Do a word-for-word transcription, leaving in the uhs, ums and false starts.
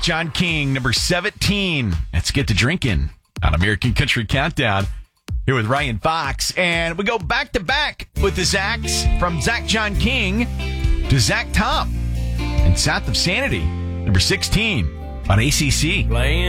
John King, number seventeen. Let's get to drinking on American Country Countdown here with Ryan Fox. And we go back to back with the Zacks from Zach John King to Zach Top and South of Sanity, number sixteen on A C C. Playing